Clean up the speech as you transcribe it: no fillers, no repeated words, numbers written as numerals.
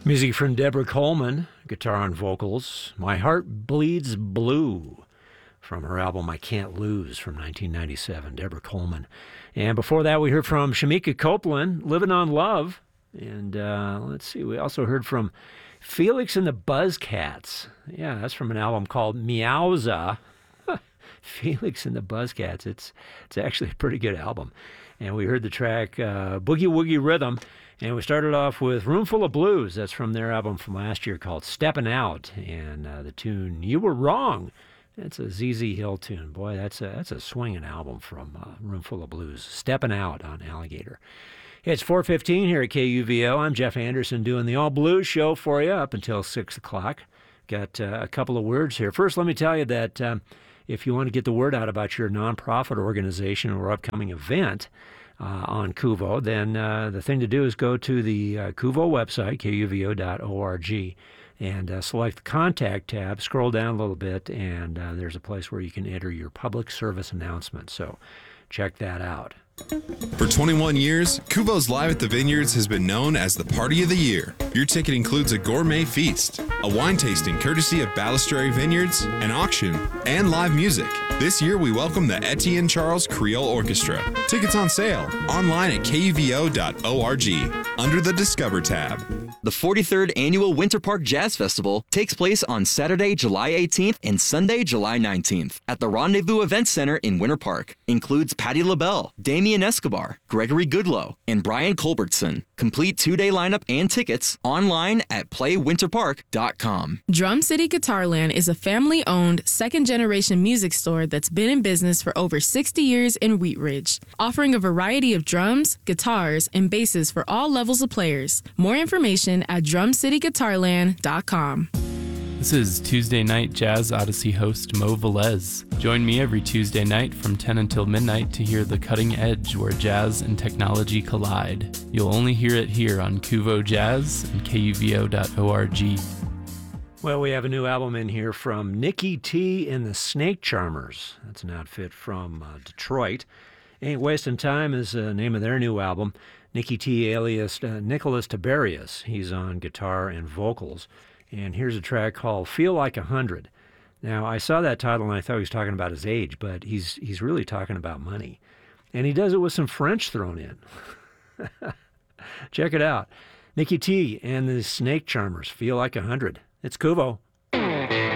Music from Deborah Coleman, guitar and vocals. My Heart Bleeds Blue, from her album I Can't Lose from 1997, Deborah Coleman. And before that, we heard from Shamika Copeland, Living on Love. And let's see, we also heard from Felix and the Buzzcats. Yeah, that's from an album called Meowza. Felix and the Buzzcats. It's actually a pretty good album. And we heard the track Boogie Woogie Rhythm. And we started off with Roomful of Blues. That's from their album from last year called Steppin' Out. And the tune You Were Wrong. That's a ZZ Hill tune. Boy, that's a swinging album from Roomful of Blues. Steppin' Out on Alligator. It's 4:15 here at KUVO. I'm Jeff Anderson doing the All Blues show for you up until 6 o'clock. Got a couple of words here. First, let me tell you that if you want to get the word out about your nonprofit organization or upcoming event, on KUVO, then the thing to do is go to the KUVO website, kuvo.org, and select the Contact tab, scroll down a little bit, and there's a place where you can enter your public service announcement. So check that out. For 21 years, Kuvo's Live at the Vineyards has been known as the Party of the Year. Your ticket includes a gourmet feast, a wine tasting courtesy of Balistrary Vineyards, an auction, and live music. This year, we welcome the Etienne Charles Creole Orchestra. Tickets on sale online at kuvo.org under the Discover tab. The 43rd Annual Winter Park Jazz Festival takes place on Saturday, July 18th and Sunday, July 19th at the Rendezvous Event Center in Winter Park. Includes Patti LaBelle, Damian Escobar, Gregory Goodloe, and Brian Culbertson. Complete two-day lineup and tickets online at playwinterpark.com. Drum City Guitarland is a family-owned, second-generation music store that's been in business for over 60 years in Wheat Ridge, offering a variety of drums, guitars, and basses for all levels of players. More information at drumcityguitarland.com. This is Tuesday Night Jazz Odyssey host Mo Velez. Join me every Tuesday night from 10 until midnight to hear the cutting edge where jazz and technology collide. You'll only hear it here on KUVO Jazz and kuvo.org. Well, we have a new album in here from Nikki T and the Snake Charmers. That's an outfit from Detroit. Ain't Wasting Time is the name of their new album. Nikki T alias Nicholas Tiberius. He's on guitar and vocals. And here's a track called Feel Like 100. Now, I saw that title and I thought he was talking about his age, but he's really talking about money. And he does it with some French thrown in. Check it out. Nikki T and the Snake Charmers, Feel Like 100. It's KUVO.